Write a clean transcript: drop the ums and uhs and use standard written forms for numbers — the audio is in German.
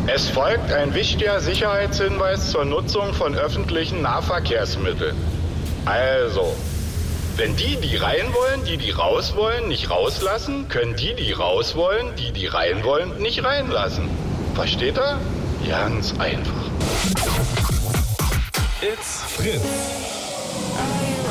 Es folgt ein wichtiger Sicherheitshinweis zur Nutzung von öffentlichen Nahverkehrsmitteln. Also, wenn die rein wollen, die raus wollen, nicht rauslassen, können die raus wollen, die rein wollen, nicht reinlassen. Versteht ihr? Ganz einfach. It's Fritz.